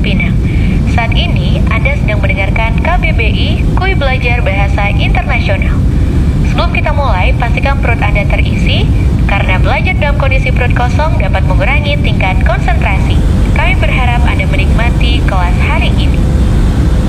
Cipinang. Saat ini Anda sedang mendengarkan KBBI Kuy Belajar Bahasa Internasional. Sebelum kita mulai, pastikan perut Anda terisi, karena belajar dalam kondisi perut kosong dapat mengurangi tingkat konsentrasi. Kami berharap Anda menikmati kelas hari ini.